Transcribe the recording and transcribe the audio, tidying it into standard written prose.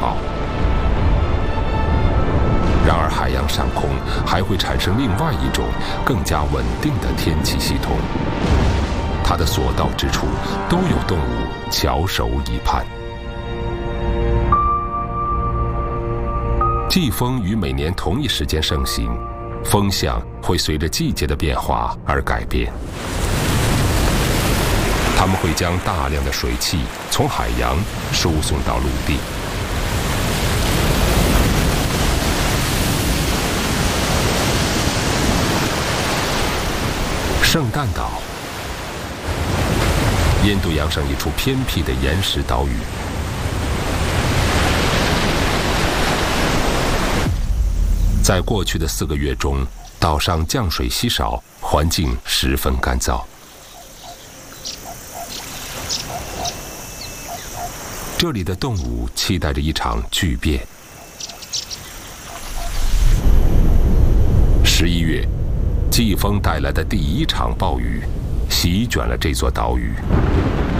好。然而，海洋上空还会产生另外一种更加稳定的天气系统，它的所到之处都有动物翘首以盼。季风于每年同一时间盛行，风向会随着季节的变化而改变。它们会将大量的水汽从海洋输送到陆地。圣诞岛，印度洋上一处偏僻的岩石岛屿。在过去的4个月中，岛上降水稀少，环境十分干燥。这里的动物期待着一场巨变。11月，季风带来的第一场暴雨席卷了这座岛屿，